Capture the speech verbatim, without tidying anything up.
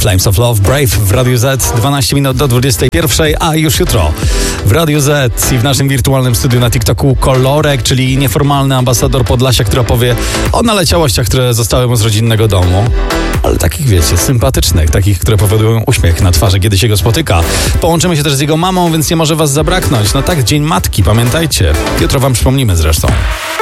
Flames of Love, Brave w Radiu Z, dwanaście minut do dwudziestej pierwszej, a już jutro w Radiu Z i w naszym wirtualnym studiu na TikToku Kolorek, czyli nieformalny ambasador Podlasia, który opowie o naleciałościach, które zostały mu z rodzinnego domu. Ale takich, wiecie, sympatycznych, takich, które powodują uśmiech na twarzy, kiedy się go spotyka. Połączymy się też z jego mamą, więc nie może was zabraknąć. No tak, Dzień Matki, pamiętajcie. Jutro wam przypomnimy zresztą.